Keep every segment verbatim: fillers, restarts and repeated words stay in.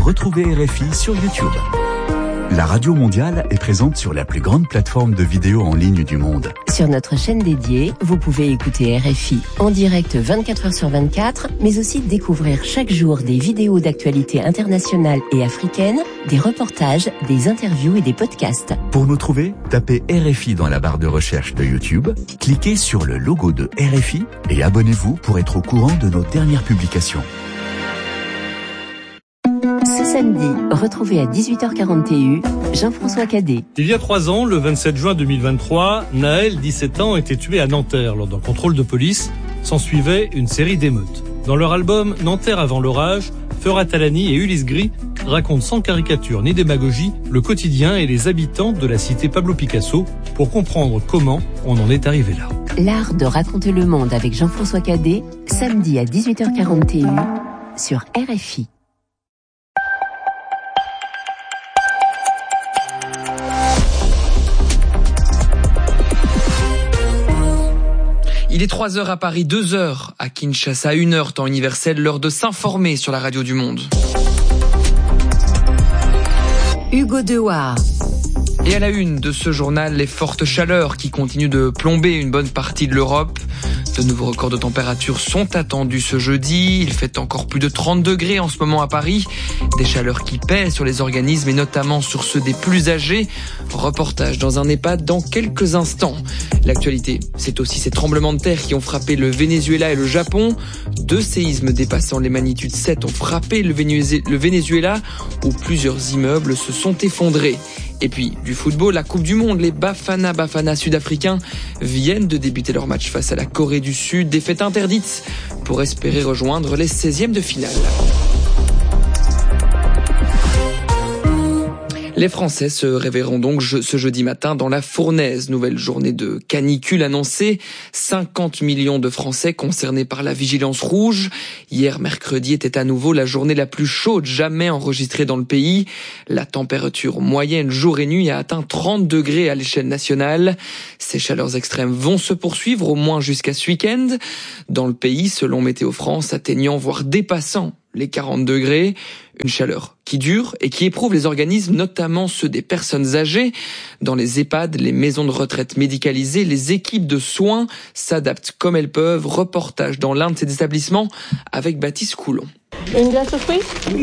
retrouvez R F I sur YouTube. La Radio Mondiale est présente sur la plus grande plateforme de vidéos en ligne du monde. Sur notre chaîne dédiée, vous pouvez écouter R F I en direct vingt-quatre heures sur vingt-quatre, mais aussi découvrir chaque jour des vidéos d'actualité internationale et africaine, des reportages, des interviews et des podcasts. Pour nous trouver, tapez R F I dans la barre de recherche de YouTube, cliquez sur le logo de R F I et abonnez-vous pour être au courant de nos dernières publications. Ce samedi, retrouvez à dix-huit heures quarante et un Jean-François Cadet. Il y a trois ans, le vingt-sept juin deux mille vingt-trois, Naël, dix-sept ans, était tué à Nanterre lors d'un contrôle de police. S'ensuivait une série d'émeutes. Dans leur album Nanterre avant l'orage, Fera Talani et Ulysse Gris racontent sans caricature ni démagogie le quotidien et les habitants de la cité Pablo Picasso pour comprendre comment on en est arrivé là. L'art de raconter le monde avec Jean-François Cadet, samedi à dix-huit heures quarante et un sur R F I. Il est trois heures à Paris, deux heures à Kinshasa, une heure temps universel, l'heure de s'informer sur la radio du monde. Hugo Dewar. Et à la une de ce journal, les fortes chaleurs qui continuent de plomber une bonne partie de l'Europe. De nouveaux records de température sont attendus ce jeudi. Il fait encore plus de trente degrés en ce moment à Paris. Des chaleurs qui pèsent sur les organismes et notamment sur ceux des plus âgés. Reportage dans un EHPAD dans quelques instants. L'actualité, c'est aussi ces tremblements de terre qui ont frappé le Venezuela et le Japon. Deux séismes dépassant les magnitudes sept ont frappé le Venezuela où plusieurs immeubles se sont effondrés. Et puis, du football, la Coupe du Monde, les Bafana Bafana sud-africains viennent de débuter leur match face à la Corée du Sud. Défaite interdite pour espérer rejoindre les seizièmes de finale. Les Français se réveilleront donc ce jeudi matin dans la fournaise. Nouvelle journée de canicule annoncée. cinquante millions de Français concernés par la vigilance rouge. Hier, mercredi, était à nouveau la journée la plus chaude jamais enregistrée dans le pays. La température moyenne jour et nuit a atteint trente degrés à l'échelle nationale. Ces chaleurs extrêmes vont se poursuivre au moins jusqu'à ce week-end. Dans le pays, selon Météo France, atteignant voire dépassant les quarante degrés, une chaleur qui dure et qui éprouve les organismes, notamment ceux des personnes âgées. Dans les EHPAD, les maisons de retraite médicalisées, les équipes de soins s'adaptent comme elles peuvent. Reportage dans l'un de ces établissements avec Baptiste Coulon. Une glace au fruit ?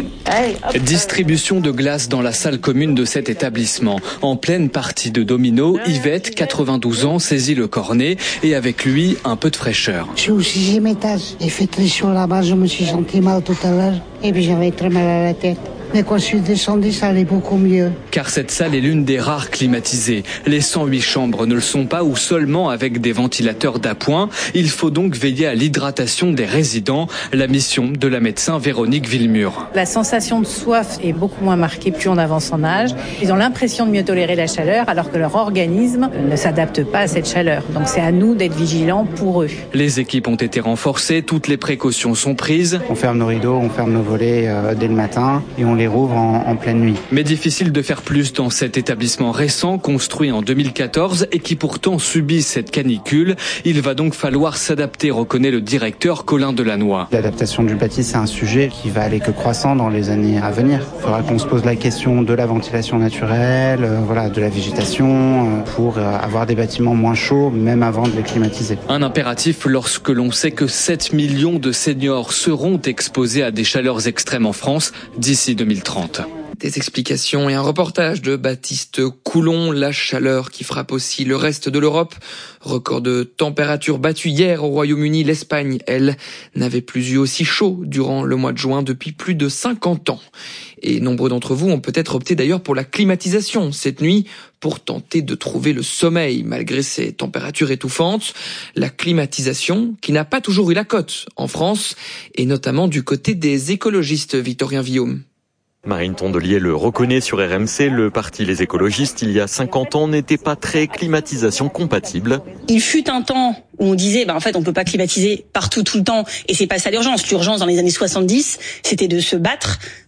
Distribution de glace dans la salle commune de cet établissement. En pleine partie de domino, Yvette, quatre-vingt-douze ans, saisit le cornet et avec lui, un peu de fraîcheur. Je suis au sixième étage. J'ai fait très chaud là-bas, je me suis senti mal tout à l'heure et puis j'avais très mal à la tête. Mais quand je suis descendu, ça allait beaucoup mieux. Car cette salle est l'une des rares climatisées. Les cent huit chambres ne le sont pas ou seulement avec des ventilateurs d'appoint. Il faut donc veiller à l'hydratation des résidents. La mission de la médecin Véronique Villemur. La sensation de soif est beaucoup moins marquée plus on avance en âge. Ils ont l'impression de mieux tolérer la chaleur alors que leur organisme ne s'adapte pas à cette chaleur. Donc c'est à nous d'être vigilants pour eux. Les équipes ont été renforcées, toutes les précautions sont prises. On ferme nos rideaux, on ferme nos volets euh, dès le matin et on les rouvre en, en pleine nuit. Mais difficile de faire plus dans cet établissement récent, construit en deux mille quatorze et qui pourtant subit cette canicule. Il va donc falloir s'adapter, reconnaît le directeur Colin Delannoy. L'adaptation du bâti, c'est un sujet qui va aller que croissant dans les années à venir. Il faudra qu'on se pose la question de la ventilation naturelle, euh, voilà, de la végétation, euh, pour euh, avoir des bâtiments moins chauds, même avant de les climatiser. Un impératif lorsque l'on sait que sept millions de seniors seront exposés à des chaleurs extrêmes en France d'ici deux mille trente. Des explications et un reportage de Baptiste Coulon. La chaleur qui frappe aussi le reste de l'Europe. Record de température battu hier au Royaume-Uni. L'Espagne, elle, n'avait plus eu aussi chaud durant le mois de juin depuis plus de cinquante ans. Et nombreux d'entre vous ont peut-être opté d'ailleurs pour la climatisation cette nuit pour tenter de trouver le sommeil malgré ces températures étouffantes. La climatisation qui n'a pas toujours eu la cote en France et notamment du côté des écologistes, Victorien Villaume. Marine Tondelier le reconnaît sur R M C, le parti Les Écologistes, il y a cinquante ans, n'était pas très climatisation compatible. Il fut un temps où on disait, bah, en fait, on peut pas climatiser partout, tout le temps, et c'est pas ça l'urgence. L'urgence, dans les années soixante-dix, c'était de se battre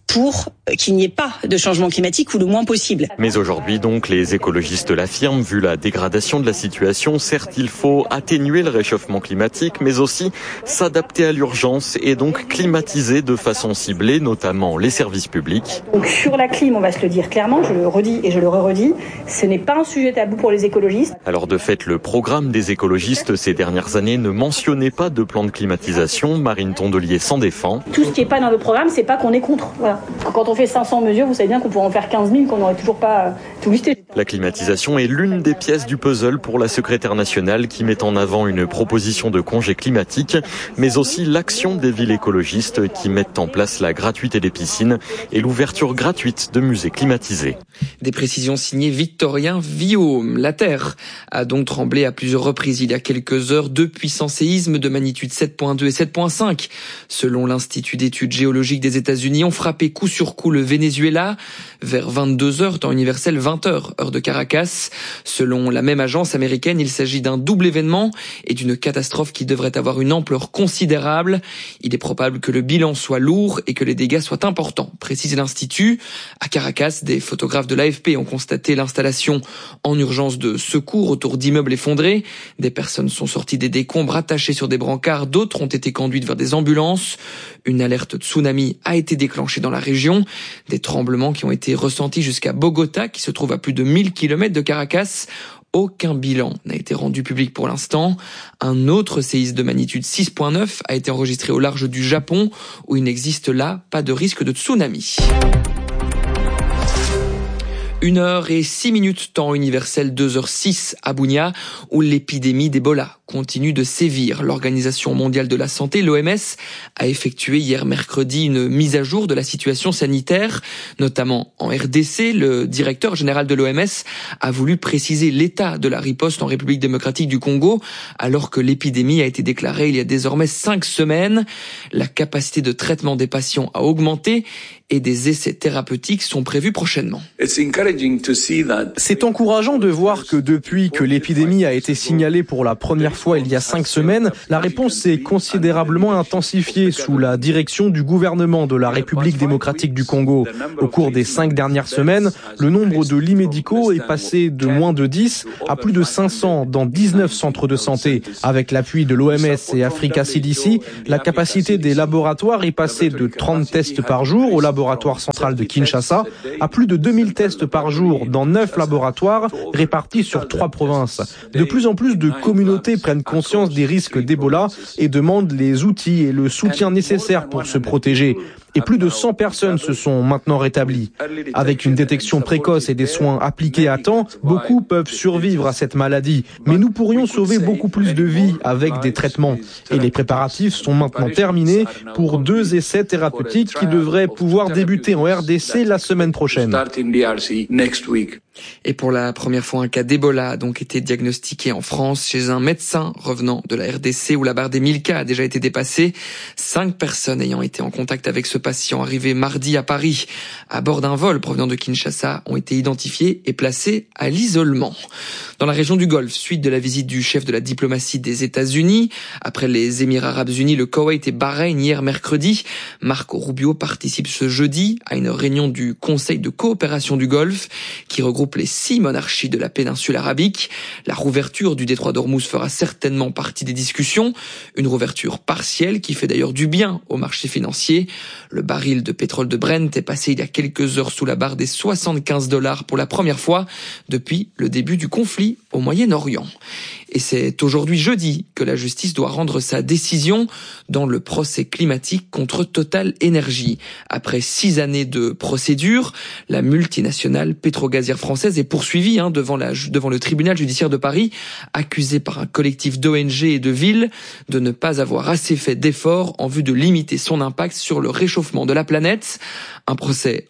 pour qu'il n'y ait pas de changement climatique ou le moins possible. Mais aujourd'hui donc, les écologistes l'affirment, vu la dégradation de la situation, certes il faut atténuer le réchauffement climatique, mais aussi s'adapter à l'urgence et donc climatiser de façon ciblée, notamment les services publics. Donc sur la clim, on va se le dire clairement, je le redis et je le re-redis, ce n'est pas un sujet tabou pour les écologistes. Alors de fait, le programme des écologistes ces dernières années ne mentionnait pas de plan de climatisation. Marine Tondelier s'en défend. Tout ce qui n'est pas dans le programme, c'est pas qu'on est contre. Voilà. Quand on fait cinq cents mesures, vous savez bien qu'on pourrait en faire quinze mille, qu'on n'aurait toujours pas tout listé. La climatisation est l'une des pièces du puzzle pour la secrétaire nationale qui met en avant une proposition de congé climatique, mais aussi l'action des villes écologistes qui mettent en place la gratuité des piscines et l'ouverture gratuite de musées climatisés. Des précisions signées Victorien Villaume. La Terre a donc tremblé à plusieurs reprises il y a quelques heures. Deux puissants séismes de magnitude sept virgule deux et sept virgule cinq, selon l'Institut d'études géologiques des États-Unis, ont frappé coup sur coup le Venezuela vers vingt-deux heures, temps universel vingt heures, heure de Caracas. Selon la même agence américaine, il s'agit d'un double événement et d'une catastrophe qui devrait avoir une ampleur considérable. Il est probable que le bilan soit lourd et que les dégâts soient importants, précise l'Institut. À Caracas, des photographes de l'A F P ont constaté l'installation en urgence de secours autour d'immeubles effondrés. Des personnes sont sorties des décombres attachées sur des brancards, d'autres ont été conduites vers des ambulances. Une alerte tsunami a été déclenchée dans la région. Des tremblements qui ont été ressentis jusqu'à Bogota, qui se trouve à plus de mille kilomètres de Caracas. Aucun bilan n'a été rendu public pour l'instant. Un autre séisme de magnitude six virgule neuf a été enregistré au large du Japon, où il n'existe là pas de risque de tsunami. Une heure et six minutes, temps universel deux heures six à Bunia, où l'épidémie d'Ebola continue de sévir. L'Organisation mondiale de la santé, l'O M S, a effectué hier mercredi une mise à jour de la situation sanitaire, notamment en R D C. Le directeur général de l'O M S a voulu préciser l'état de la riposte en République démocratique du Congo, alors que l'épidémie a été déclarée il y a désormais cinq semaines. La capacité de traitement des patients a augmenté et des essais thérapeutiques sont prévus prochainement. C'est encourageant de voir que depuis que l'épidémie a été signalée pour la première fois il y a cinq semaines, la réponse s'est considérablement intensifiée sous la direction du gouvernement de la République démocratique du Congo. Au cours des cinq dernières semaines, le nombre de lits médicaux est passé de moins de dix à plus de cinq cents dans dix-neuf centres de santé. Avec l'appui de l'O M S et Africa C D C, la capacité des laboratoires est passée de trente tests par jour au laboratoire central de Kinshasa à plus de deux mille tests par jour dans neuf laboratoires répartis sur trois provinces. De plus en plus de communautés prennent conscience des risques d'Ebola et demandent les outils et le soutien nécessaires pour se protéger. Et plus de cent personnes se sont maintenant rétablies. Avec une détection précoce et des soins appliqués à temps, beaucoup peuvent survivre à cette maladie. Mais nous pourrions sauver beaucoup plus de vies avec des traitements. Et les préparatifs sont maintenant terminés pour deux essais thérapeutiques qui devraient pouvoir débuter en R D C la semaine prochaine. Et pour la première fois, un cas d'Ebola a donc été diagnostiqué en France chez un médecin revenant de la R D C où la barre des mille cas a déjà été dépassée. Cinq personnes ayant été en contact avec ce patient arrivé mardi à Paris à bord d'un vol provenant de Kinshasa ont été identifiées et placées à l'isolement. Dans la région du Golfe, suite de la visite du chef de la diplomatie des États-Unis, après les Émirats arabes unis, le Koweït et Bahreïn hier mercredi, Marco Rubio participe ce jeudi à une réunion du Conseil de coopération du Golfe qui regroupe les six monarchies de la péninsule arabique. La rouverture du détroit d'Ormuz fera certainement partie des discussions. Une rouverture partielle qui fait d'ailleurs du bien au marché financier. Le baril de pétrole de Brent est passé il y a quelques heures sous la barre des soixante-quinze dollars pour la première fois depuis le début du conflit au Moyen-Orient. Et c'est aujourd'hui jeudi que la justice doit rendre sa décision dans le procès climatique contre Total Energy. Après six années de procédure, la multinationale pétrogazière française est poursuivie hein, devant, la, devant le tribunal judiciaire de Paris, accusée par un collectif d'O N G et de villes de ne pas avoir assez fait d'efforts en vue de limiter son impact sur le réchauffement de la planète. Un procès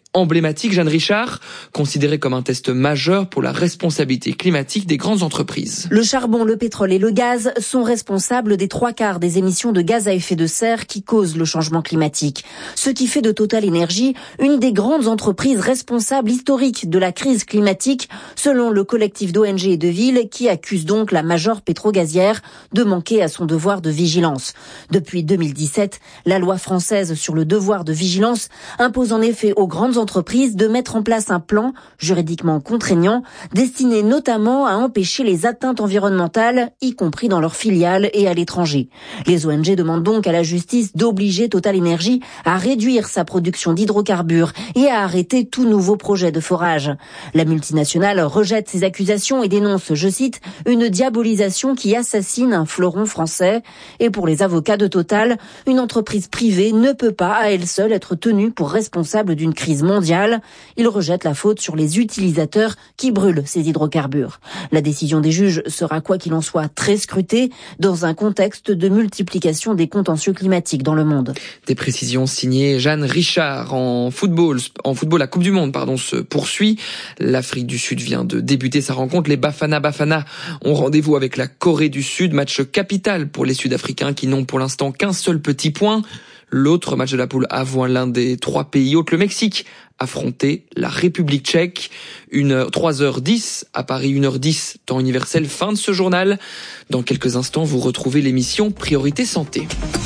emblématique, Jeanne Richard, considéré comme un test majeur pour la responsabilité climatique des grandes entreprises. Le charbon, le pétrole et le gaz sont responsables des trois quarts des émissions de gaz à effet de serre qui causent le changement climatique. Ce qui fait de Total Energy une des grandes entreprises responsables historiques de la crise climatique, selon le collectif d'O N G et de villes qui accuse donc la major pétrogazière de manquer à son devoir de vigilance. Depuis deux mille dix-sept, la loi française sur le devoir de vigilance impose en effet aux grandes entreprises de mettre en place un plan juridiquement contraignant destiné notamment à empêcher les atteintes environnementales, y compris dans leurs filiales et à l'étranger. Les O N G demandent donc à la justice d'obliger Total Energy à réduire sa production d'hydrocarbures et à arrêter tout nouveau projet de forage. La multinationale rejette ces accusations et dénonce, je cite, une diabolisation qui assassine un fleuron français. Et pour les avocats de Total, une entreprise privée ne peut pas à elle seule être tenue pour responsable d'une crise mondiale. Ils rejettent la faute sur les utilisateurs qui brûlent ces hydrocarbures. La décision des juges sera quoi qu'il en soit très scrutée dans un contexte de multiplication des contentieux climatiques dans le monde. Des précisions signées Jeanne Richard. En football, en football, la Coupe du Monde, pardon, se poursuit. L'Afrique du Sud vient de débuter sa rencontre. Les Bafana Bafana ont rendez-vous avec la Corée du Sud. Match capital pour les Sud-Africains qui n'ont pour l'instant qu'un seul petit point. L'autre match de la poule A voit l'un des trois pays hôtes, le Mexique, affronter la République tchèque. Une heure, trois heures dix à Paris, une heure dix, temps universel. Fin de ce journal. Dans quelques instants, vous retrouvez l'émission Priorité Santé.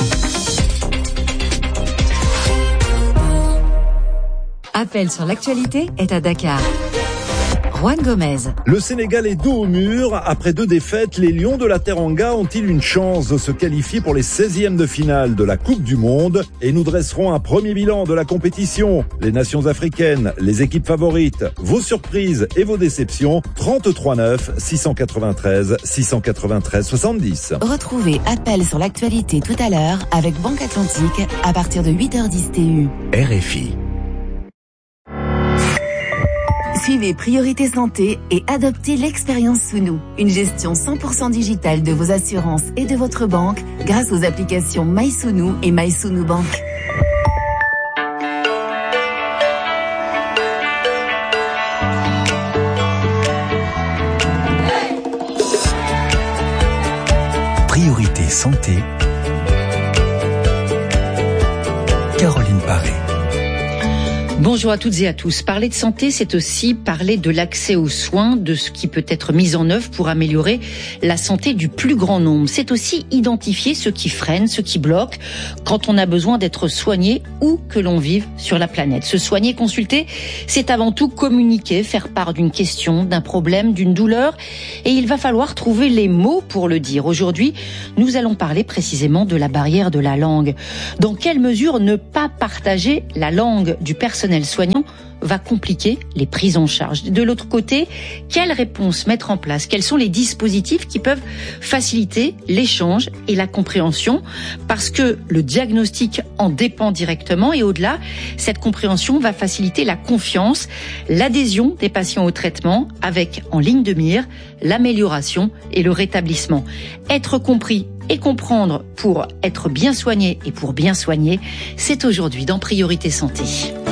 Appel sur l'actualité est à Dakar. Juan Gomez. Le Sénégal est dos au mur. Après deux défaites, les Lions de la Teranga ont-ils une chance de se qualifier pour les seizièmes de finale de la Coupe du Monde? Et nous dresserons un premier bilan de la compétition. Les nations africaines, les équipes favorites, vos surprises et vos déceptions. trente-trois neuf, six cent quatre-vingt-treize, six cent quatre-vingt-treize, soixante-dix. Retrouvez Appel sur l'actualité tout à l'heure avec Banque Atlantique à partir de huit heures dix T U. R F I. Suivez Priorité Santé et adoptez l'expérience Sounou, une gestion cent pour cent digitale de vos assurances et de votre banque grâce aux applications MySounou et MySounou Bank. Priorité Santé. Caroline Paré. Bonjour à toutes et à tous. Parler de santé, c'est aussi parler de l'accès aux soins, de ce qui peut être mis en œuvre pour améliorer la santé du plus grand nombre. C'est aussi identifier ce qui freine, ce qui bloque, quand on a besoin d'être soigné où que l'on vive sur la planète. Se soigner, consulter, c'est avant tout communiquer, faire part d'une question, d'un problème, d'une douleur, et il va falloir trouver les mots pour le dire. Aujourd'hui, nous allons parler précisément de la barrière de la langue. Dans quelle mesure ne pas partager la langue du personnel soignant va compliquer les prises en charge. De l'autre côté, quelles réponses mettre en place? Quels sont les dispositifs qui peuvent faciliter l'échange et la compréhension? Parce que le diagnostic en dépend directement et au-delà, cette compréhension va faciliter la confiance, l'adhésion des patients au traitement avec en ligne de mire l'amélioration et le rétablissement. Être compris et comprendre pour être bien soigné et pour bien soigner, c'est aujourd'hui dans Priorité Santé.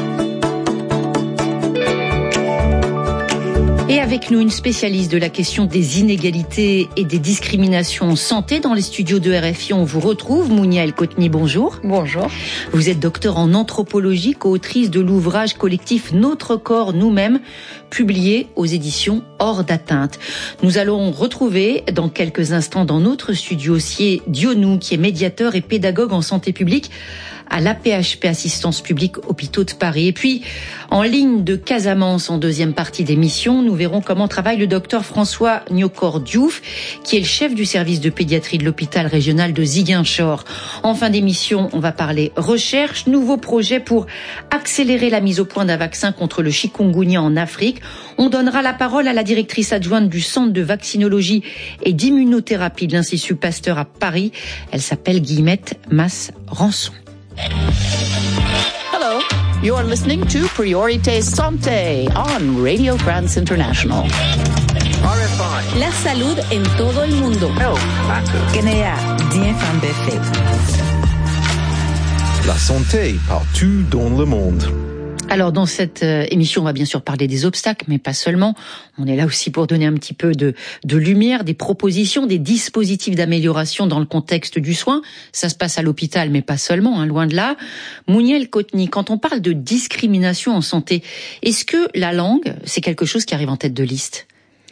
Et avec nous, une spécialiste de la question des inégalités et des discriminations en santé dans les studios de R F I. On vous retrouve, Mounia El-Kotni, bonjour. Bonjour. Vous êtes docteur en anthropologie, co-autrice de l'ouvrage collectif Notre corps, nous-mêmes, publié aux éditions Hors d'atteinte. Nous allons retrouver dans quelques instants dans notre studio aussi Dionou, qui est médiateur et pédagogue en santé publique à l'A P H P Assistance Publique Hôpitaux de Paris. Et puis, en ligne de Casamance, en deuxième partie d'émission, nous verrons comment travaille le docteur François Nyokor Diouf, qui est le chef du service de pédiatrie de l'hôpital régional de Ziguinchor. En fin d'émission, on va parler recherche, nouveaux projets pour accélérer la mise au point d'un vaccin contre le chikungunya en Afrique. On donnera la parole à la directrice adjointe du centre de vaccinologie et d'immunothérapie de l'Institut Pasteur à Paris. Elle s'appelle Guillemette Mas-Rançon. Hello, you're listening to Priorité Santé on Radio France International. R F I. La salud en todo el mundo. Guinea, D F M B F. La santé partout dans le monde. Alors dans cette émission, on va bien sûr parler des obstacles, mais pas seulement. On est là aussi pour donner un petit peu de, de lumière, des propositions, des dispositifs d'amélioration dans le contexte du soin. Ça se passe à l'hôpital, mais pas seulement, hein, loin de là. Mouniel Kotni, quand on parle de discrimination en santé, est-ce que la langue, c'est quelque chose qui arrive en tête de liste ?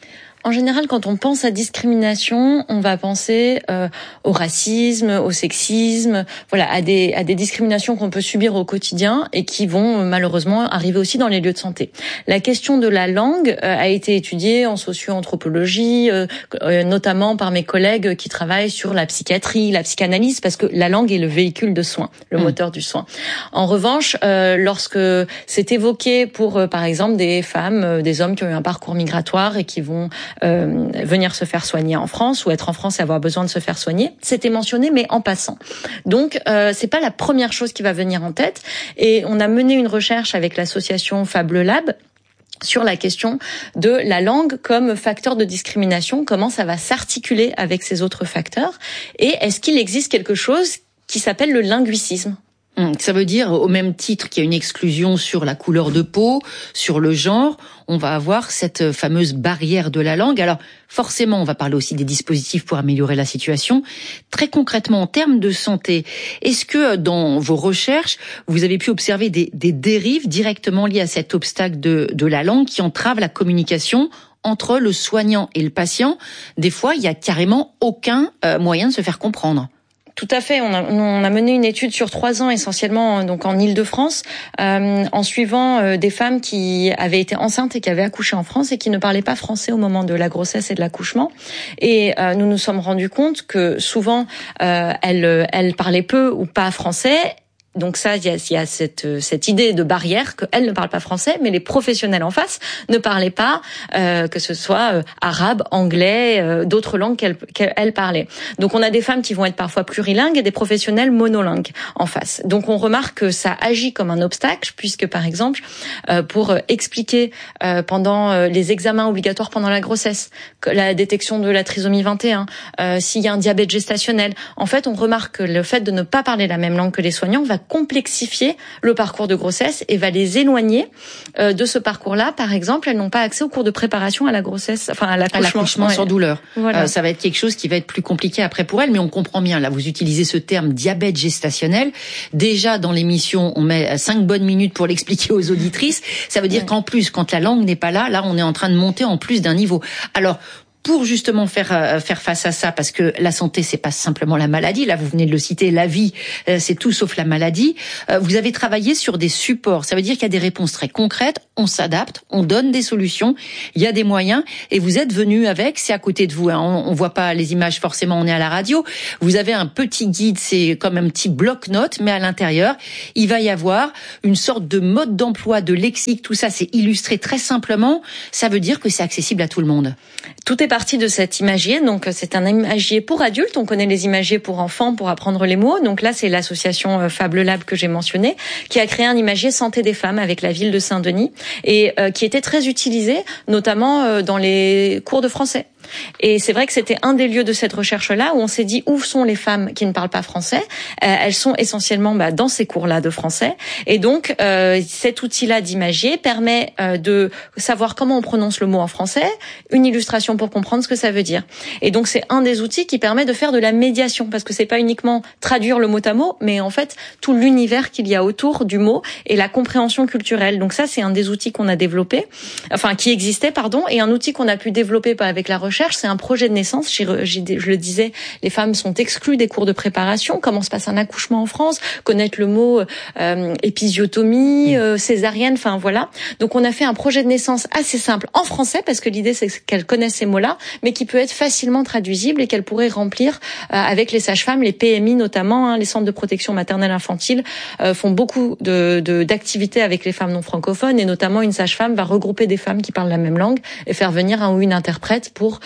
En général, quand on pense à discrimination, on va penser euh, au racisme, au sexisme, voilà, à des à des discriminations qu'on peut subir au quotidien et qui vont euh, malheureusement arriver aussi dans les lieux de santé. La question de la langue euh, a été étudiée en socio-anthropologie, euh, euh, notamment par mes collègues qui travaillent sur la psychiatrie, la psychanalyse, parce que la langue est le véhicule de soin, le mmh. moteur du soin. En revanche, euh, lorsque c'est évoqué pour, euh, par exemple, des femmes, euh, des hommes qui ont eu un parcours migratoire et qui vont Euh, venir se faire soigner en France ou être en France et avoir besoin de se faire soigner, c'était mentionné mais en passant. Donc euh, c'est pas la première chose qui va venir en tête et on a mené une recherche avec l'association Fable Lab sur la question de la langue comme facteur de discrimination, comment ça va s'articuler avec ces autres facteurs et est-ce qu'il existe quelque chose qui s'appelle le linguicisme. Ça veut dire, au même titre qu'il y a une exclusion sur la couleur de peau, sur le genre, on va avoir cette fameuse barrière de la langue. Alors, forcément, on va parler aussi des dispositifs pour améliorer la situation. Très concrètement, en termes de santé, est-ce que dans vos recherches, vous avez pu observer des, des dérives directement liées à cet obstacle de, de la langue qui entrave la communication entre le soignant et le patient? Des fois, il y a carrément aucun euh, moyen de se faire comprendre. Tout à fait. On a, on a mené une étude sur trois ans, essentiellement donc en Île-de-France, euh, en suivant euh, des femmes qui avaient été enceintes et qui avaient accouché en France et qui ne parlaient pas français au moment de la grossesse et de l'accouchement. Et euh, nous nous sommes rendus compte que souvent euh, elles, elles parlaient peu ou pas français. Donc ça, il y a, il y a cette, cette idée de barrière qu'elles ne parlent pas français, mais les professionnels en face ne parlaient pas, euh, que ce soit euh, arabe, anglais, euh, d'autres langues qu'elles, qu'elles parlaient. Donc on a des femmes qui vont être parfois plurilingues et des professionnels monolingues en face. Donc on remarque que ça agit comme un obstacle, puisque par exemple, euh, pour expliquer euh, pendant euh, les examens obligatoires pendant la grossesse, la détection de la trisomie vingt et un, euh, s'il y a un diabète gestationnel, en fait on remarque que le fait de ne pas parler la même langue que les soignants va complexifier le parcours de grossesse et va les éloigner euh, de ce parcours-là. Par exemple, elles n'ont pas accès au cours de préparation à la grossesse, enfin à l'accouchement, à l'accouchement ouais. sans douleur. Voilà. Euh, ça va être quelque chose qui va être plus compliqué après pour elles, mais on comprend bien. Là, vous utilisez ce terme diabète gestationnel. Déjà dans l'émission, on met cinq bonnes minutes pour l'expliquer aux auditrices. Ça veut dire ouais. qu'en plus, quand la langue n'est pas là, là, on est en train de monter en plus d'un niveau. Alors, pour justement faire euh, faire face à ça, parce que la santé c'est pas simplement la maladie, là vous venez de le citer, la vie euh, c'est tout sauf la maladie. Euh, vous avez travaillé sur des supports, ça veut dire qu'il y a des réponses très concrètes, on s'adapte, on donne des solutions, il y a des moyens et vous êtes venu avec, c'est à côté de vous, hein, on, on voit pas les images forcément, on est à la radio. Vous avez un petit guide, c'est comme un petit bloc-notes, mais à l'intérieur il va y avoir une sorte de mode d'emploi, de lexique, tout ça c'est illustré très simplement. Ça veut dire que c'est accessible à tout le monde. Tout est partie de cet imagier, donc c'est un imagier pour adultes, on connaît les imagiers pour enfants pour apprendre les mots, donc là c'est l'association Fable Lab que j'ai mentionnée, qui a créé un imagier santé des femmes avec la ville de Saint-Denis, et euh, qui était très utilisé, notamment euh, dans les cours de français. Et c'est vrai que c'était un des lieux de cette recherche-là où on s'est dit où sont les femmes qui ne parlent pas français. Euh, elles sont essentiellement bah, dans ces cours-là de français. Et donc euh, cet outil-là d'imagier permet euh, de savoir comment on prononce le mot en français, une illustration pour comprendre ce que ça veut dire. Et donc c'est un des outils qui permet de faire de la médiation, parce que c'est pas uniquement traduire le mot à mot, mais en fait tout l'univers qu'il y a autour du mot et la compréhension culturelle. Donc ça c'est un des outils qu'on a développé, enfin qui existait pardon, et un outil qu'on a pu développer avec la recherche. C'est un projet de naissance. Je le disais, les femmes sont exclues des cours de préparation. Comment se passe un accouchement en France? Connaître le mot euh, épisiotomie, euh, césarienne, enfin voilà. Donc on a fait un projet de naissance assez simple en français, parce que l'idée c'est qu'elles connaissent ces mots-là, mais qui peut être facilement traduisible et qu'elles pourraient remplir euh, avec les sages-femmes, les P M I notamment, hein, les centres de protection maternelle infantile euh, font beaucoup de, de, d'activités avec les femmes non francophones, et notamment une sage-femme va regrouper des femmes qui parlent la même langue et faire venir un ou une interprète pour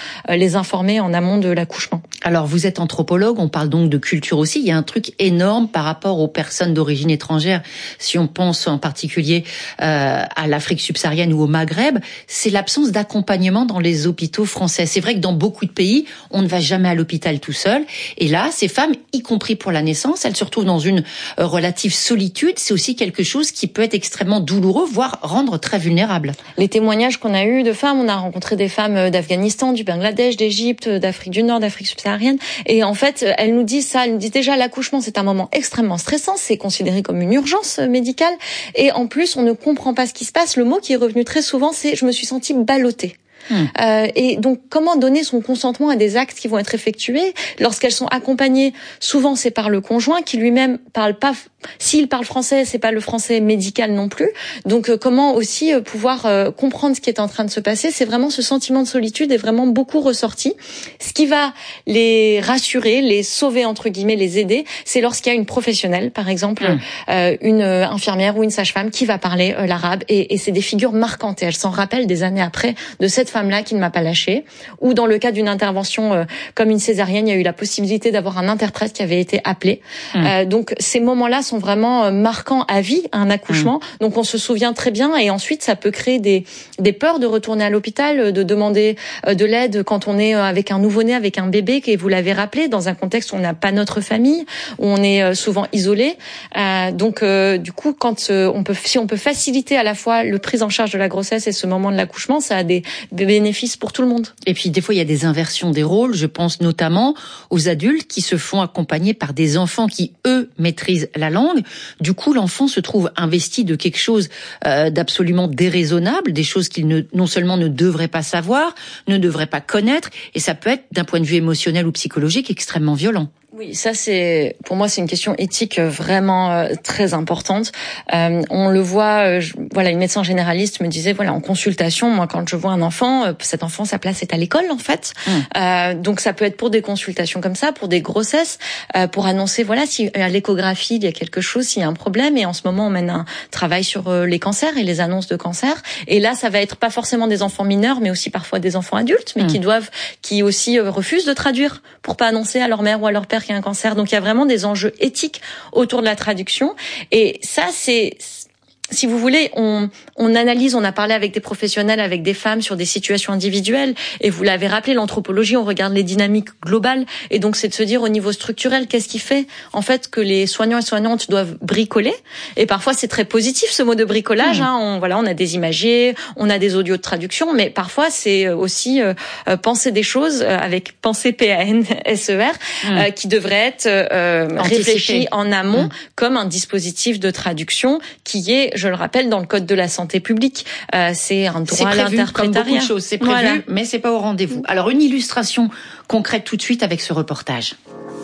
les informer en amont de l'accouchement. Alors, vous êtes anthropologue, on parle donc de culture aussi. Il y a un truc énorme par rapport aux personnes d'origine étrangère. Si on pense en particulier euh, à l'Afrique subsaharienne ou au Maghreb, c'est l'absence d'accompagnement dans les hôpitaux français. C'est vrai que dans beaucoup de pays, on ne va jamais à l'hôpital tout seul. Et là, ces femmes, y compris pour la naissance, elles se retrouvent dans une euh, relative solitude. C'est aussi quelque chose qui peut être extrêmement douloureux, voire rendre très vulnérable. Les témoignages qu'on a eus de femmes, on a rencontré des femmes d'Afghanistan, du Bangladesh, d'Égypte, d'Afrique du Nord, d'Afrique subsaharienne. Et en fait, elles nous disent ça, elles nous disent déjà l'accouchement, c'est un moment extrêmement stressant, c'est considéré comme une urgence médicale. Et en plus, on ne comprend pas ce qui se passe. Le mot qui est revenu très souvent, c'est « je me suis sentie ballottée ». Hum. Euh, et donc, comment donner son consentement à des actes qui vont être effectués lorsqu'elles sont accompagnées? Souvent, c'est par le conjoint qui lui-même parle pas. S'il parle français, c'est pas le français médical non plus. Donc, euh, comment aussi euh, pouvoir euh, comprendre ce qui est en train de se passer? C'est vraiment ce sentiment de solitude est vraiment beaucoup ressorti. Ce qui va les rassurer, les sauver entre guillemets, les aider, c'est lorsqu'il y a une professionnelle, par exemple hum. euh, une infirmière ou une sage-femme qui va parler euh, l'arabe. Et, et c'est des figures marquantes. Et elles s'en rappellent des années après de cette femme-là qui ne m'a pas lâchée, ou dans le cas d'une intervention euh, comme une césarienne, il y a eu la possibilité d'avoir un interprète qui avait été appelé. Mmh. Euh, donc ces moments-là sont vraiment euh, marquants à vie, un accouchement. Mmh. Donc on se souvient très bien, et ensuite ça peut créer des des peurs de retourner à l'hôpital, de demander euh, de l'aide quand on est euh, avec un nouveau-né, avec un bébé, et vous l'avez rappelé, dans un contexte où on n'a pas notre famille, où on est euh, souvent isolé. Euh, donc euh, du coup, quand euh, on peut, si on peut faciliter à la fois le prise en charge de la grossesse et ce moment de l'accouchement, ça a des des bénéfices pour tout le monde. Et puis des fois il y a des inversions des rôles, je pense notamment aux adultes qui se font accompagner par des enfants qui eux maîtrisent la langue. Du coup l'enfant se trouve investi de quelque chose euh, d'absolument déraisonnable, des choses qu'il ne, non seulement ne devrait pas savoir, ne devrait pas connaître, et ça peut être d'un point de vue émotionnel ou psychologique extrêmement violent. Oui, ça c'est, pour moi c'est une question éthique vraiment euh, très importante. Euh, on le voit, euh, je, voilà, une médecin généraliste me disait, voilà, en consultation, moi quand je vois un enfant, euh, cet enfant, sa place est à l'école en fait. Mmh. Euh, donc ça peut être pour des consultations comme ça, pour des grossesses, euh, pour annoncer, voilà, si à l'échographie il y a quelque chose, s'il y a un problème. Et en ce moment on mène un travail sur euh, les cancers et les annonces de cancer. Et là ça va être pas forcément des enfants mineurs, mais aussi parfois des enfants adultes, mais mmh. qui doivent, qui aussi euh, refusent de traduire pour pas annoncer à leur mère ou à leur père qu'il y a un cancer. Donc il y a vraiment des enjeux éthiques autour de la traduction. Et ça, c'est, si vous voulez, on, on analyse, on a parlé avec des professionnels, avec des femmes sur des situations individuelles. Et vous l'avez rappelé, l'anthropologie, on regarde les dynamiques globales. Et donc c'est de se dire au niveau structurel, qu'est-ce qui fait en fait que les soignants et soignantes doivent bricoler. Et parfois c'est très positif ce mot de bricolage. Mmh. Hein. On, voilà, on a des imagiers, on a des audios de traduction, mais parfois c'est aussi euh, penser des choses euh, avec penser P A N S E R mmh. euh, qui devrait être euh, réfléchi en amont mmh. comme un dispositif de traduction qui est, je le rappelle, dans le code de la santé publique. Euh, c'est un droit à l'interprétariat. Comme beaucoup de choses, c'est prévu, voilà. Mais c'est pas au rendez-vous. Alors une illustration concrète tout de suite avec ce reportage.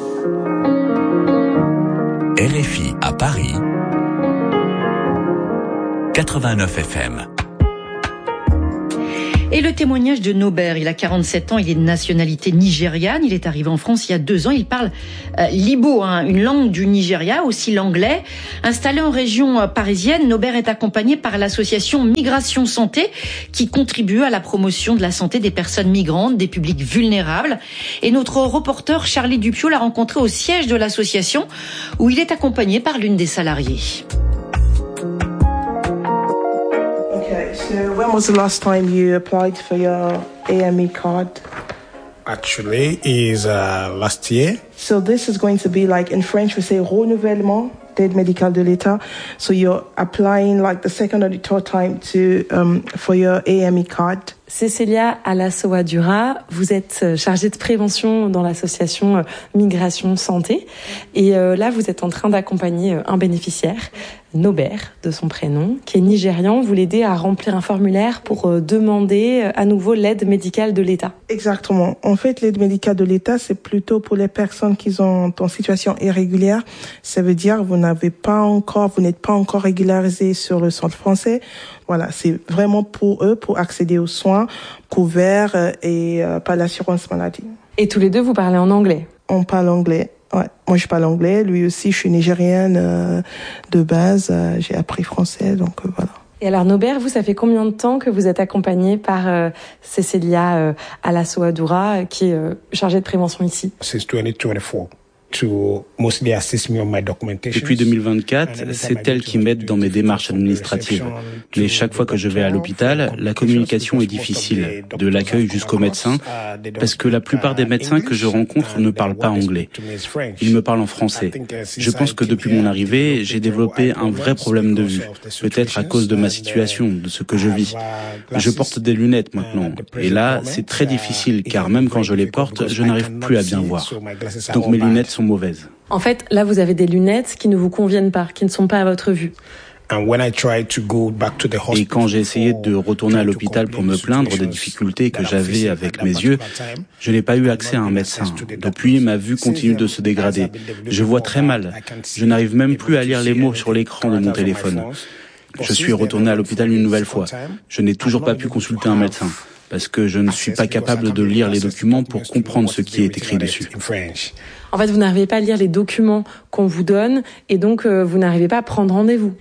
R F I à Paris, quatre-vingt-neuf F M. Et le témoignage de Nobert, il a quarante-sept ans, il est de nationalité nigériane, il est arrivé en France il y a deux ans, il parle euh, l'ibo, hein, une langue du Nigeria, aussi l'anglais. Installé en région euh, parisienne, Nobert est accompagné par l'association Migration Santé, qui contribue à la promotion de la santé des personnes migrantes, des publics vulnérables. Et notre reporter Charlie Dupieux l'a rencontré au siège de l'association, où il est accompagné par l'une des salariées. So when was the last time you applied for your A M E card? Actually, is uh, last year. So this is going to be like, in French we say renouvellement d'aide médicale de l'État. So you're applying like the second or the third time to um, for your A M E card. Cécilia Alasoa-Dura, vous êtes chargée de prévention dans l'association Migration Santé. Et euh, là, vous êtes en train d'accompagner un bénéficiaire, Nobert, de son prénom, qui est nigérian. Vous l'aidez à remplir un formulaire pour euh, demander à nouveau l'aide médicale de l'État. Exactement. En fait, l'aide médicale de l'État, c'est plutôt pour les personnes qui sont en situation irrégulière. Ça veut dire que vous n'avez pas encore, vous n'êtes pas encore régularisé sur le sol français. Voilà, c'est vraiment pour eux, pour accéder aux soins couverts et euh, par l'assurance maladie. Et tous les deux, vous parlez en anglais? On parle anglais, ouais. Moi, je parle anglais. Lui aussi, je suis nigérienne euh, de base. Euh, j'ai appris français, donc euh, voilà. Et alors Nobert, vous, ça fait combien de temps que vous êtes accompagné par euh, Cecilia euh, Alasso-Adura, qui est euh, chargée de prévention ici? Since twenty twenty-four. To mostly assist me on my documentation. Depuis deux mille vingt-quatre, c'est elle qui m'aide dans mes démarches administratives. Mais chaque fois que je vais à l'hôpital, la communication est difficile, de l'accueil jusqu'au médecin, parce que la plupart des médecins que je rencontre ne parlent pas anglais. Ils me parlent en français. Je pense que depuis mon arrivée, j'ai développé un vrai problème de vue, peut-être à cause de ma situation, de ce que je vis. Je porte des lunettes maintenant, et là, c'est très difficile, car même quand je les porte, je n'arrive plus à bien voir. Donc mes lunettes sont mauvaises. En fait, là, vous avez des lunettes qui ne vous conviennent pas, qui ne sont pas à votre vue. Et quand j'ai essayé de retourner à l'hôpital pour me plaindre des difficultés que j'avais avec mes yeux, je n'ai pas eu accès à un médecin. Depuis, ma vue continue de se dégrader. Je vois très mal. Je n'arrive même plus à lire les mots sur l'écran de mon téléphone. Je suis retourné à l'hôpital une nouvelle fois. Je n'ai toujours pas pu consulter un médecin, parce que je ne suis pas capable de lire les documents pour comprendre ce qui est écrit dessus. En fait, vous n'arrivez pas à lire les documents qu'on vous donne et donc euh, vous n'arrivez pas à prendre rendez-vous.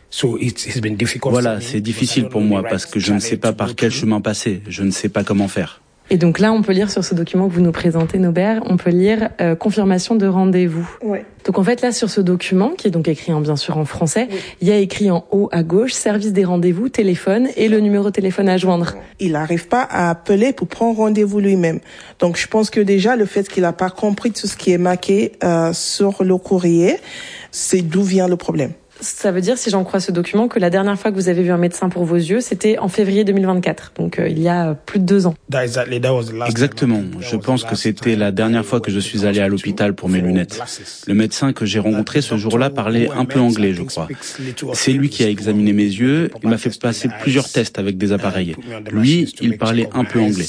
Voilà, c'est difficile pour moi parce que je ne sais pas par quel chemin passer, je ne sais pas comment faire. Et donc là, on peut lire sur ce document que vous nous présentez, Nobert, on peut lire euh, confirmation de rendez-vous. Ouais. Donc en fait, là, sur ce document, qui est donc écrit en, bien sûr en français, oui. Il y a écrit en haut à gauche, service des rendez-vous, téléphone et le numéro de téléphone à joindre. Il n'arrive pas à appeler pour prendre rendez-vous lui-même. Donc je pense que déjà, le fait qu'il n'a pas compris tout ce qui est marqué euh, sur le courrier, c'est d'où vient le problème. Ça veut dire, si j'en crois ce document, que la dernière fois que vous avez vu un médecin pour vos yeux, c'était en février deux mille vingt-quatre, donc euh, il y a plus de deux ans. Exactement. Je pense que c'était la dernière fois que je suis allé à l'hôpital pour mes lunettes. Le médecin que j'ai rencontré ce jour-là parlait un peu anglais, je crois. C'est lui qui a examiné mes yeux. Il m'a fait passer plusieurs tests avec des appareils. Lui, il parlait un peu anglais.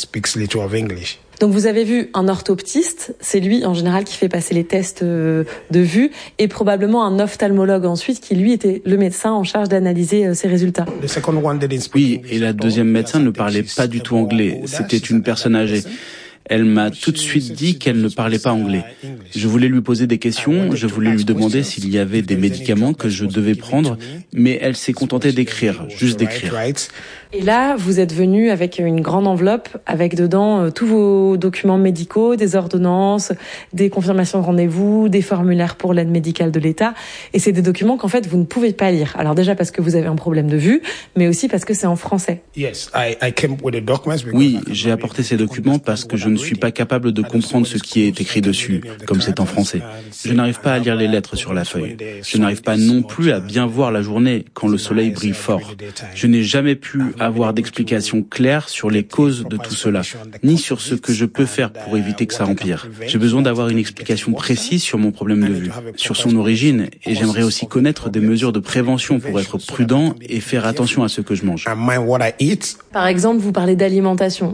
Donc vous avez vu un orthoptiste, c'est lui en général qui fait passer les tests de vue, et probablement un ophtalmologue ensuite qui lui était le médecin en charge d'analyser ces résultats. Oui, et la deuxième médecin ne parlait pas du tout anglais, c'était une personne âgée. Elle m'a tout de suite dit qu'elle ne parlait pas anglais. Je voulais lui poser des questions, je voulais lui demander s'il y avait des médicaments que je devais prendre, mais elle s'est contentée d'écrire, juste d'écrire. Et là, vous êtes venu avec une grande enveloppe, avec dedans euh, tous vos documents médicaux, des ordonnances, des confirmations de rendez-vous, des formulaires pour l'aide médicale de l'État. Et c'est des documents qu'en fait, vous ne pouvez pas lire. Alors déjà parce que vous avez un problème de vue, mais aussi parce que c'est en français. Oui, j'ai apporté ces documents parce que je ne suis pas capable de comprendre ce qui est écrit dessus, comme c'est en français. Je n'arrive pas à lire les lettres sur la feuille. Je n'arrive pas non plus à bien voir la journée quand le soleil brille fort. Je n'ai jamais pu avoir d'explications claires sur les causes de tout cela, ni sur ce que je peux faire pour éviter que ça empire. J'ai besoin d'avoir une explication précise sur mon problème de vue, sur son origine, et j'aimerais aussi connaître des mesures de prévention pour être prudent et faire attention à ce que je mange. Par exemple, vous parlez d'alimentation.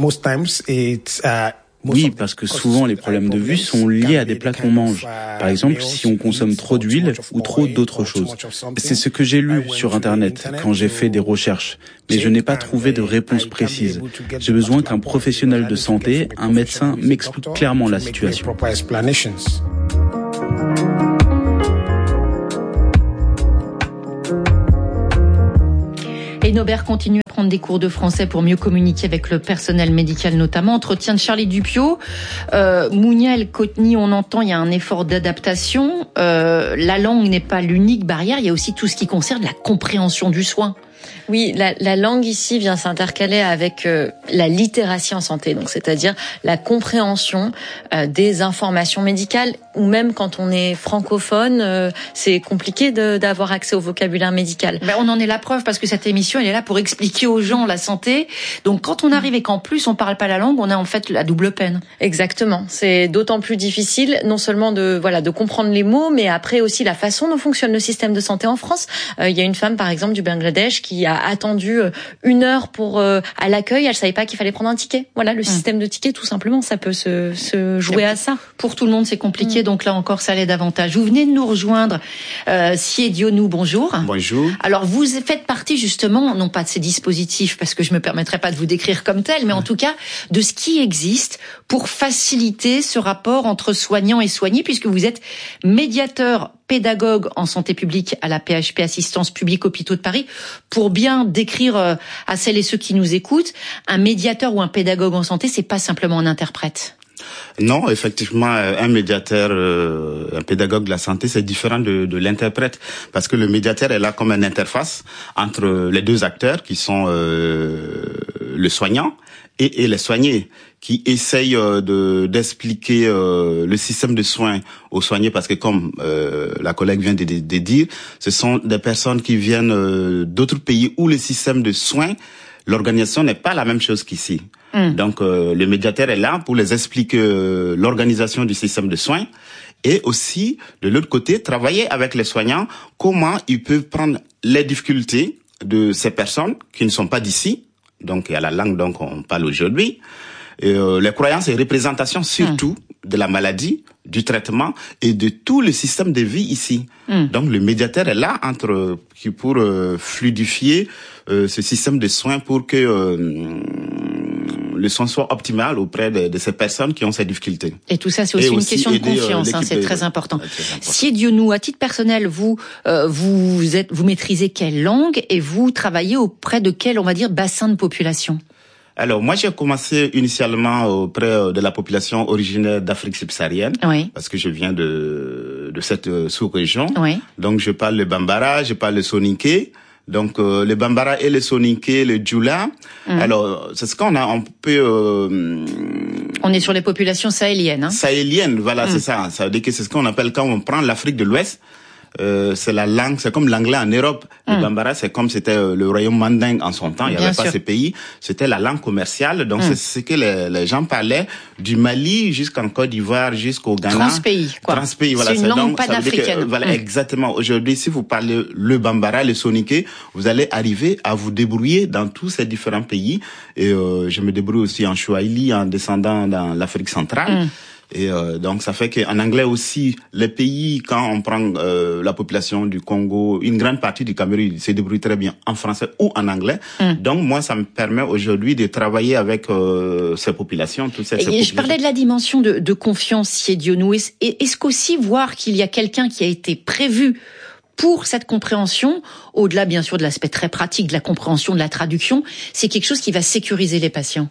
Oui, parce que souvent les problèmes de vue sont liés à des plats qu'on mange. Par exemple, si on consomme trop d'huile ou trop d'autres choses. C'est ce que j'ai lu sur Internet quand j'ai fait des recherches, mais je n'ai pas trouvé de réponse précise. J'ai besoin qu'un professionnel de santé, un médecin, m'explique clairement la situation. Et Nobert continue à prendre des cours de français pour mieux communiquer avec le personnel médical notamment. Entretien de Charlie Dupiot. Euh, Mounia El Kotni, on entend, il y a un effort d'adaptation. Euh, la langue n'est pas l'unique barrière, il y a aussi tout ce qui concerne la compréhension du soin. Oui, la, la langue ici vient s'intercaler avec euh, la littératie en santé, donc c'est-à-dire la compréhension euh, des informations médicales, ou même quand on est francophone, euh, c'est compliqué de, d'avoir accès au vocabulaire médical. Ben, on en est la preuve parce que cette émission, elle est là pour expliquer aux gens la santé. Donc quand on arrive et qu'en plus on parle pas la langue, on a en fait la double peine. Exactement. C'est d'autant plus difficile, non seulement de voilà de comprendre les mots, mais après aussi la façon dont fonctionne le système de santé en France. Euh, il y a une femme, par exemple, du Bangladesh qui a attendu une heure pour euh, à l'accueil, elle savait pas qu'il fallait prendre un ticket. Voilà, le mmh. système de ticket, tout simplement, ça peut se, se jouer à ça. Pour tout le monde, c'est compliqué, mmh. donc là encore, ça l'est davantage. Vous venez de nous rejoindre, euh, Sié Dionou, bonjour. Bonjour. Alors, vous faites partie justement, non pas de ces dispositifs, parce que je me permettrai pas de vous décrire comme tel, mais mmh. en tout cas, de ce qui existe pour faciliter ce rapport entre soignants et soignés, puisque vous êtes médiateur pédagogue en santé publique à la P H P, Assistance publique Hôpitaux de Paris. Pour bien décrire à celles et ceux qui nous écoutent, un médiateur ou un pédagogue en santé, c'est pas simplement un interprète. Non, effectivement, un médiateur, euh, un pédagogue de la santé, c'est différent de, de l'interprète, parce que le médiateur est là comme une interface entre les deux acteurs qui sont euh, le soignant et, et les soignés, qui essayent euh, de d'expliquer euh, le système de soins aux soignés, parce que comme euh, la collègue vient de, de, de dire, ce sont des personnes qui viennent euh, d'autres pays où le système de soins, l'organisation n'est pas la même chose qu'ici. Mmh. Donc, euh, le médiateur est là pour les expliquer euh, l'organisation du système de soins et aussi, de l'autre côté, travailler avec les soignants, comment ils peuvent prendre les difficultés de ces personnes qui ne sont pas d'ici. Donc, il y a la langue dont on parle aujourd'hui. Et, euh, les croyances et représentations surtout mmh. de la maladie, du traitement et de tout le système de vie ici. Mmh. Donc, le médiateur est là entre pour euh, fluidifier euh, ce système de soins pour que euh, le soin soit optimal auprès de, de ces personnes qui ont ces difficultés. Et tout ça, c'est aussi, aussi une question de confiance, euh, hein, c'est très important. Ouais, très important. Sié Dionou, à titre personnel, vous, euh, vous êtes, vous maîtrisez quelle langue et vous travaillez auprès de quel, on va dire, bassin de population? Alors, moi, j'ai commencé initialement auprès de la population originaire d'Afrique subsaharienne, oui. parce que je viens de, de cette sous-région. Oui. Donc, je parle le Bambara, je parle le Soninké. Donc, euh, le Bambara et le Soninké, le Djoula. Mmh. Alors, c'est ce qu'on a, on peut... Euh, on est sur les populations sahéliennes. Hein. Sahéliennes, voilà, mmh. c'est ça. Ça veut dire que c'est ce qu'on appelle, quand on prend l'Afrique de l'Ouest, Euh, c'est la langue, c'est comme l'anglais en Europe. Le mmh. Bambara, c'est comme c'était euh, le royaume mandingue en son temps. Il n'y avait sûr. pas ces pays. C'était la langue commerciale. Donc, mmh. c'est ce que les, les gens parlaient du Mali jusqu'en Côte d'Ivoire, jusqu'au Ghana. Transpays, quoi. Transpays, voilà. C'est une c'est langue donc, panafricaine. Que, voilà, mmh. exactement. Aujourd'hui, si vous parlez le Bambara, le Soninké, vous allez arriver à vous débrouiller dans tous ces différents pays. Et euh, je me débrouille aussi en Swahili, en descendant dans l'Afrique centrale. Mmh. Et euh, donc ça fait qu'en anglais aussi, les pays, quand on prend euh, la population du Congo, une grande partie du Cameroun se débrouille très bien en français ou en anglais. Mm. Donc moi, ça me permet aujourd'hui de travailler avec euh, ces populations, toutes ces, ces Et populations. Je parlais de la dimension de, de confiance, Sié Dionou. Est-ce, est-ce qu'aussi voir qu'il y a quelqu'un qui a été prévu pour cette compréhension, au-delà bien sûr de l'aspect très pratique de la compréhension, de la traduction, c'est quelque chose qui va sécuriser les patients?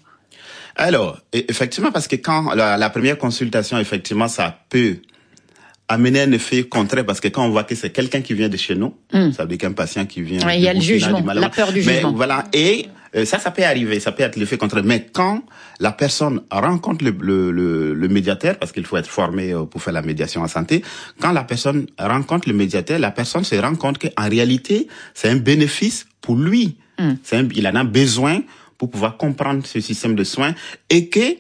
Alors, effectivement, parce que quand la, la première consultation, effectivement, ça peut amener un effet contraire, parce que quand on voit que c'est quelqu'un qui vient de chez nous, mm. ça veut dire qu'un patient qui vient... Ouais, il y a le jugement, la peur du mais, jugement. Voilà, et euh, ça, ça peut arriver, ça peut être l'effet contraire. Mais quand la personne rencontre le, le, le, le médiateur, parce qu'il faut être formé pour faire la médiation en santé, quand la personne rencontre le médiateur, la personne se rend compte qu'en réalité, c'est un bénéfice pour lui. Mm. C'est un, il en a besoin pour pouvoir comprendre ce système de soins, et que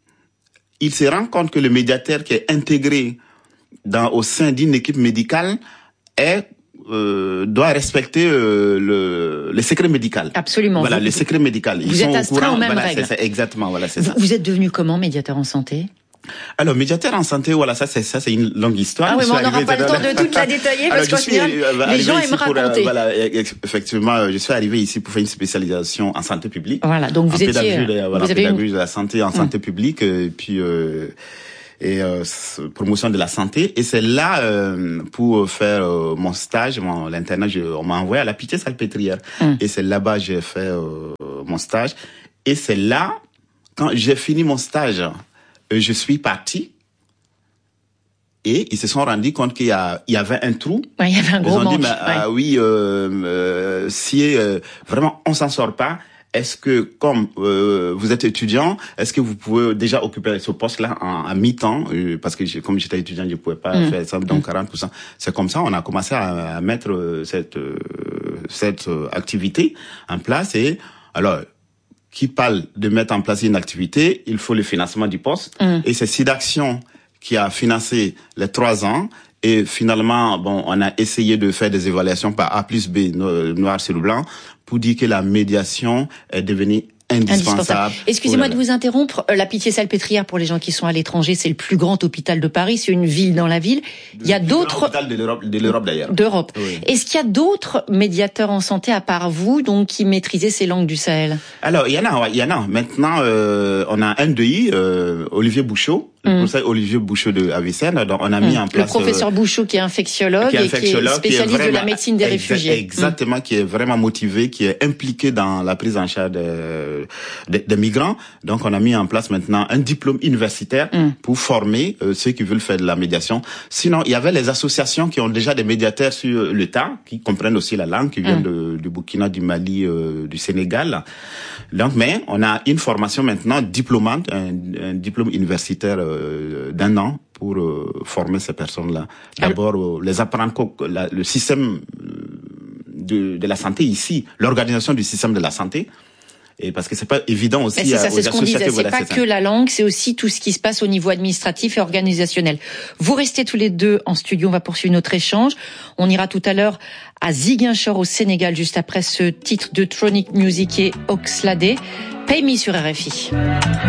il se rend compte que le médiateur qui est intégré dans, au sein d'une équipe médicale est euh, doit respecter euh, le, le secret médical. Absolument. Voilà, vous, le secret médical. Ils vous sont êtes astreint aux mêmes voilà, règles. C'est, c'est, exactement, voilà, c'est vous, ça. Vous êtes devenu comment médiateur en santé? Alors, médiateur en santé, voilà, ça c'est ça c'est une longue histoire. Ah oui, mais on n'aura pas le temps de toute la détailler parce qu'au final, les gens aiment raconter. Euh, voilà, effectivement, je suis arrivé ici pour faire une spécialisation en santé publique. Voilà, donc vous étiez, de, voilà, vous avez pédagogie une... de la santé en santé mmh. publique, et puis euh, et euh, promotion de la santé. Et c'est là euh, pour faire euh, mon stage, mon l'internat, je, on m'a envoyé à la Pitié-Salpêtrière, mmh. et c'est là-bas j'ai fait euh, mon stage. Et c'est là, quand j'ai fini mon stage, je suis parti, et ils se sont rendus compte qu'il y, a, il y avait un trou. Ouais, il y avait un gros Ils ont manque. dit, mais, ouais. ah, oui, euh, euh, si euh, vraiment on s'en sort pas, est-ce que comme euh, vous êtes étudiant, est-ce que vous pouvez déjà occuper ce poste-là en, à mi-temps, euh, parce que j'ai, comme j'étais étudiant, je pouvais pas mmh. faire ça, donc quarante pour cent. C'est comme ça, on a commencé à, à mettre cette euh, cette euh, activité en place. Et alors, qui parle de mettre en place une activité, il faut le financement du poste. Mmh. Et c'est SIDAction qui a financé les trois ans. Et finalement, bon, on a essayé de faire des évaluations par A plus B, noir sur blanc, pour dire que la médiation est devenue indispensable. indispensable. Excusez-moi de vous interrompre. La Pitié-Salpêtrière, pour les gens qui sont à l'étranger, c'est le plus grand hôpital de Paris. C'est une ville dans la ville. Il y a d'autres... hôpital de l'Europe, de l'Europe d'ailleurs. D'Europe. Oui. Est-ce qu'il y a d'autres médiateurs en santé à part vous, donc qui maîtrisaient ces langues du Sahel? Alors, il y en a, il y en a. Maintenant, euh, on a un D I, euh, Olivier Bouchot, le mmh. professeur Olivier Bouchot de Avicenne. Donc, on a mis mmh. en place... Le professeur euh, Bouchot qui est infectiologue, qui est infectiologue et qui est spécialiste qui est vraiment, de la médecine des exa- réfugiés. Exactement, mmh. qui est vraiment motivé, qui est impliqué dans la prise en charge des, des, des migrants. Donc, on a mis en place maintenant un diplôme universitaire mmh. pour former euh, ceux qui veulent faire de la médiation. Sinon, il y avait les associations qui ont déjà des médiateurs sur le tas, qui comprennent aussi la langue, qui viennent mmh. de, du Burkina, du Mali, euh, du Sénégal. Donc, mais on a une formation maintenant diplômante, un, un diplôme universitaire euh, d'un an pour euh, former ces personnes-là. D'abord, euh, les apprendre la, le système de, de la santé ici, l'organisation du système de la santé. Et parce que c'est pas évident aussi. Mais c'est ça, c'est ce qu'on disait. C'est voilà, pas c'est que ça. la langue, c'est aussi tout ce qui se passe au niveau administratif et organisationnel. Vous restez tous les deux en studio. On va poursuivre notre échange. On ira tout à l'heure à Ziguinchor au Sénégal, juste après ce titre de Tronic Music et Oxlade. Pay Me sur R F I.